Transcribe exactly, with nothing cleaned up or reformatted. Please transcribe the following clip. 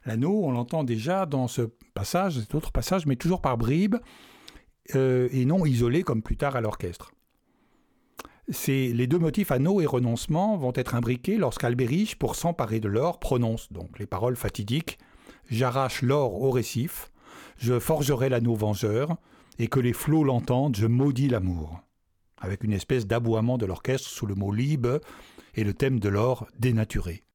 L'anneau, on l'entend déjà dans ce passage, cet autre passage, mais toujours par bribes, euh, et non isolé comme plus tard à l'orchestre. C'est, les deux motifs anneau et renoncement vont être imbriqués lorsqu'Albérich, pour s'emparer de l'or, prononce donc les paroles fatidiques « J'arrache l'or au récif, je forgerai l'anneau vengeur, et que les flots l'entendent, je maudis l'amour », avec une espèce d'aboiement de l'orchestre sous le mot « libe » et le thème de l'or dénaturé.